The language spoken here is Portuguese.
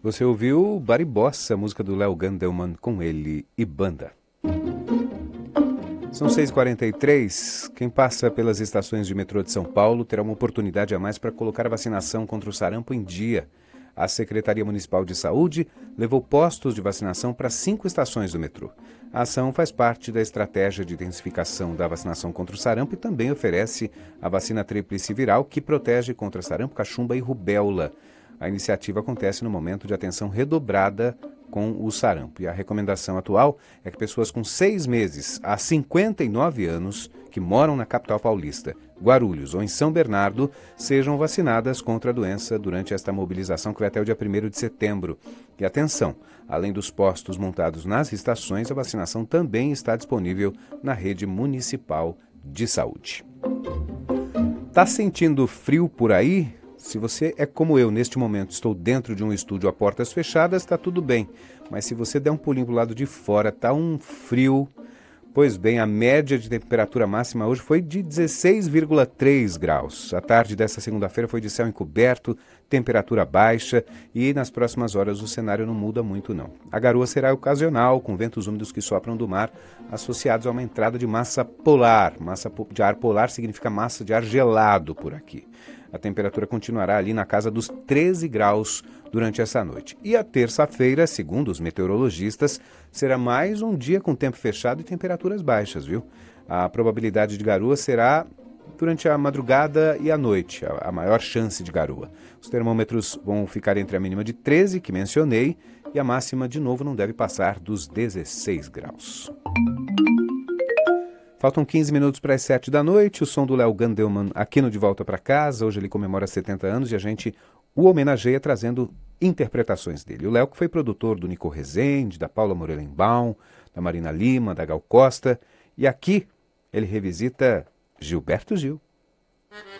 Você ouviu Baribossa, música do Léo Gandelman, com ele e banda. São 6h43. Quem passa pelas estações de metrô de São Paulo terá uma oportunidade a mais para colocar a vacinação contra o sarampo em dia. A Secretaria Municipal de Saúde levou postos de vacinação para 5 estações do metrô. A ação faz parte da estratégia de intensificação da vacinação contra o sarampo e também oferece a vacina tríplice viral, que protege contra sarampo, cachumba e rubéola. A iniciativa acontece no momento de atenção redobrada com o sarampo. E a recomendação atual é que pessoas com 6 meses a 59 anos que moram na capital paulista, Guarulhos ou em São Bernardo sejam vacinadas contra a doença durante esta mobilização que vai até o dia 1º de setembro. E atenção, além dos postos montados nas estações, a vacinação também está disponível na rede municipal de saúde. Tá sentindo frio por aí? Se você é como eu, neste momento estou dentro de um estúdio a portas fechadas, está tudo bem. Mas se você der um pulinho para o lado de fora, tá um frio. Pois bem, a média de temperatura máxima hoje foi de 16,3 graus. A tarde dessa segunda-feira foi de céu encoberto, temperatura baixa e nas próximas horas o cenário não muda muito não. A garoa será ocasional, com ventos úmidos que sopram do mar, associados a uma entrada de massa polar. Massa de ar polar significa massa de ar gelado por aqui. A temperatura continuará ali na casa dos 13 graus durante essa noite. E a terça-feira, segundo os meteorologistas, será mais um dia com tempo fechado e temperaturas baixas, viu? A probabilidade de garoa será durante a madrugada e a noite, a maior chance de garoa. Os termômetros vão ficar entre a mínima de 13, que mencionei, e a máxima, de novo, não deve passar dos 16 graus. Faltam 15 minutos para as 7 da noite, o som do Léo Gandelman aqui no De Volta para Casa. Hoje ele comemora 70 anos e a gente o homenageia trazendo interpretações dele. O Léo que foi produtor do Nico Rezende, da Paula Morelenbaum, da Marina Lima, da Gal Costa. E aqui ele revisita Gilberto Gil.